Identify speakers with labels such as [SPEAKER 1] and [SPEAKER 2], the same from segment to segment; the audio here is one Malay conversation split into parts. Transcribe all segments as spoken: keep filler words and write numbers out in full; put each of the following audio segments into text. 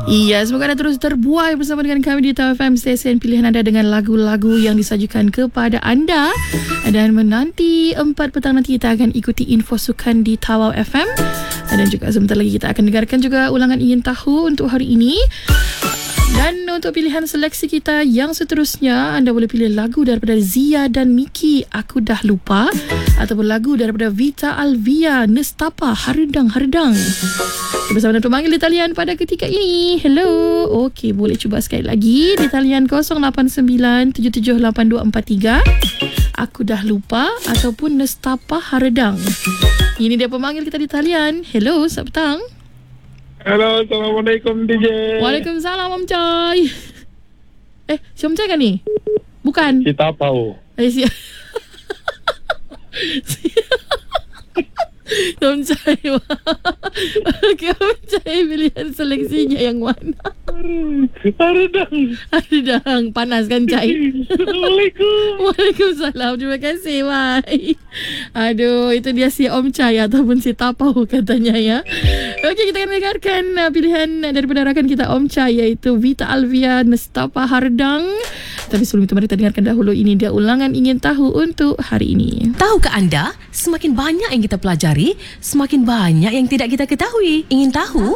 [SPEAKER 1] Iya, semoga anda terus terbuai bersama dengan kami di Tawau F M, stesen pilihan anda dengan lagu-lagu yang disajikan kepada anda. Dan menanti empat petang nanti kita akan ikuti info sukan di Tawau F M. Dan juga sebentar lagi kita akan dengarkan juga ulangan ingin tahu untuk hari ini. Dan untuk pilihan seleksi kita yang seterusnya, anda boleh pilih lagu daripada Zia dan Miki, Aku Dah Lupa, ataupun lagu daripada Vita Alvia, Nestapa, Haredang-Haredang. Bersama dengan pemanggil di talian pada ketika ini. Hello. Okey, boleh cuba sekali lagi di talian kosong lapan sembilan tujuh tujuh lapan dua empat tiga. Aku Dah Lupa ataupun Nestapa, Haredang. Ini dia pemanggil kita di talian. Hello, selamat petang.
[SPEAKER 2] Hello, Assalamualaikum D J.
[SPEAKER 1] Waalaikumsalam Om Chai. Eh, si Om Chai kan ni? Bukan.
[SPEAKER 2] Kita tahu.
[SPEAKER 1] Eh, si Om Chai. Okey, Om Chai pilihan seleksinya yang mana?
[SPEAKER 2] Haredang.
[SPEAKER 1] Haredang. Panas kan Chai?
[SPEAKER 2] Assalamualaikum.
[SPEAKER 1] Waalaikumsalam. Terima kasih. Bye. Aduh, itu dia si Om Chai ataupun si Tapau katanya ya. Okey, kita akan dengarkan uh, pilihan daripada rakan kita Om Chai, iaitu Vita Alvia, Nestapa, Haredang. Tapi sebelum itu mari kita dengarkan dahulu ini dia ulangan ingin tahu untuk hari ini.
[SPEAKER 3] Tahukah anda, semakin banyak yang kita pelajari, semakin banyak yang tidak kita ketahui. Ingin tahu?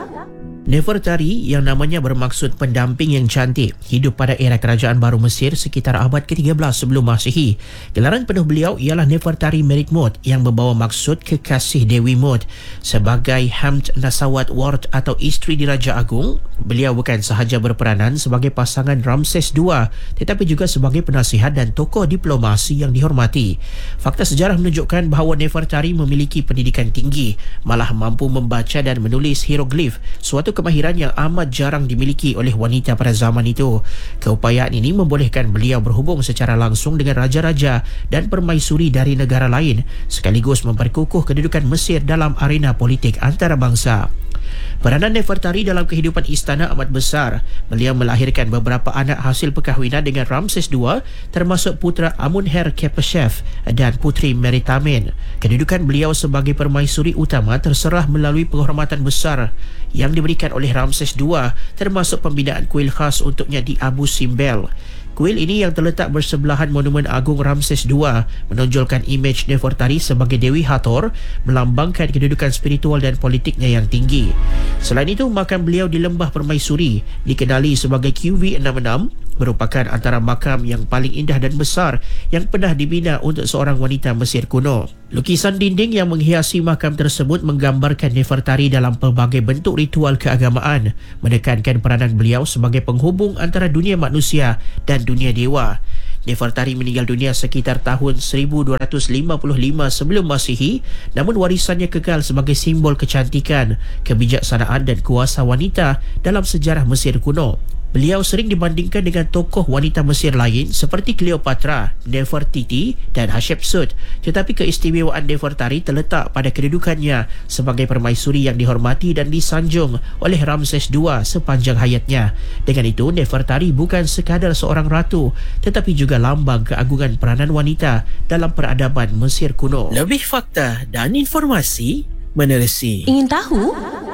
[SPEAKER 4] Nefertari yang namanya bermaksud pendamping yang cantik hidup pada era kerajaan baru Mesir sekitar abad ke tiga belas sebelum Masihi. Gelaran penuh beliau ialah Nefertari Merik Mut yang membawa maksud kekasih Dewi Mut. Sebagai Hamd Nasawat Ward atau isteri Diraja Agung, beliau bukan sahaja berperanan sebagai pasangan Ramses kedua tetapi juga sebagai penasihat dan tokoh diplomasi yang dihormati. Fakta sejarah menunjukkan bahawa Nefertari memiliki pendidikan tinggi, malah mampu membaca dan menulis hieroglif, suatu kemahiran yang amat jarang dimiliki oleh wanita pada zaman itu. Keupayaan ini membolehkan beliau berhubung secara langsung dengan raja-raja dan permaisuri dari negara lain, sekaligus memperkukuh kedudukan Mesir dalam arena politik antarabangsa. Peranan Nefertari dalam kehidupan istana amat besar. Beliau melahirkan beberapa anak hasil perkahwinan dengan Ramses kedua, termasuk putera Amunher-Kepeshef dan puteri Meritamen. Kedudukan beliau sebagai permaisuri utama terserah melalui penghormatan besar yang diberikan oleh Ramses kedua, termasuk pembinaan kuil khas untuknya di Abu Simbel. Kuil ini yang terletak bersebelahan Monumen Agung Ramses kedua menonjolkan imej Nefertari sebagai Dewi Hathor, melambangkan kedudukan spiritual dan politiknya yang tinggi. Selain itu, makam beliau di Lembah Permaisuri, dikenali sebagai Q V enam enam, merupakan antara makam yang paling indah dan besar yang pernah dibina untuk seorang wanita Mesir kuno. Lukisan dinding yang menghiasi makam tersebut menggambarkan Nefertari dalam pelbagai bentuk ritual keagamaan, menekankan peranan beliau sebagai penghubung antara dunia manusia dan dunia dewa. Nefertari meninggal dunia sekitar tahun seribu dua ratus lima puluh lima sebelum Masihi, namun warisannya kekal sebagai simbol kecantikan, kebijaksanaan dan kuasa wanita dalam sejarah Mesir kuno. Beliau sering dibandingkan dengan tokoh wanita Mesir lain seperti Cleopatra, Nefertiti dan Hatshepsut. Tetapi keistimewaan Nefertari terletak pada kedudukannya sebagai permaisuri yang dihormati dan disanjung oleh Ramses kedua sepanjang hayatnya. Dengan itu, Nefertari bukan sekadar seorang ratu tetapi juga lambang keagungan peranan wanita dalam peradaban Mesir kuno. Lebih fakta dan informasi menerusi.
[SPEAKER 3] Ingin tahu?